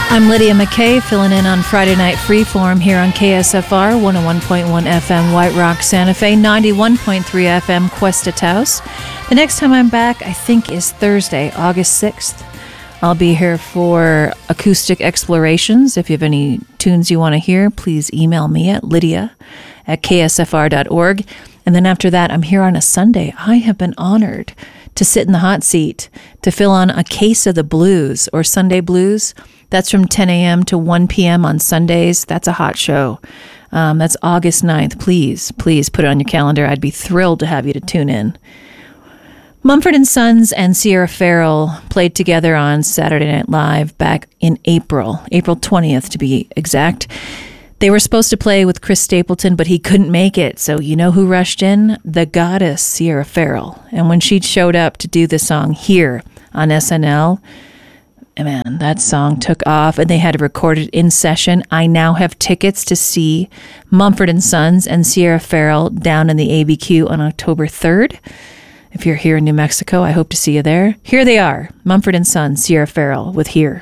I'm Lydia McKay, filling in on Friday Night Freeform here on KSFR, 101.1 FM White Rock, Santa Fe, 91.3 FM Cuesta Taos. The next time I'm back, I think, is Thursday, August 6th. I'll be here for Acoustic Explorations. If you have any tunes you want to hear, please email me at lydia@ksfr.org. And then after that, I'm here on a Sunday. I have been honored to sit in the hot seat to fill on A Case of the Blues, or Sunday Blues. That's from 10 a.m. to 1 p.m. on Sundays. That's a hot show. That's August 9th. Please put it on your calendar. I'd be thrilled to have you to tune in. Mumford & Sons and Sierra Farrell played together on Saturday Night Live back in April 20th to be exact. They were supposed to play with Chris Stapleton, but he couldn't make it. So you know who rushed in? The goddess, Sierra Farrell. And when she showed up to do the song here on SNL, man, that song took off, and they had to record it in session. I now have tickets to see Mumford & Sons and Sierra Farrell down in the ABQ on October 3rd. If you're here in New Mexico, I hope to see you there. Here they are, Mumford & Sons, Sierra Farrell with Here.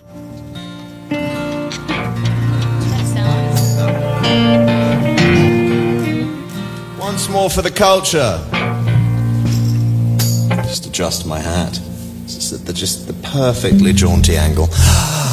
Once more for the culture. Just adjust my hat. It's just the perfectly jaunty angle.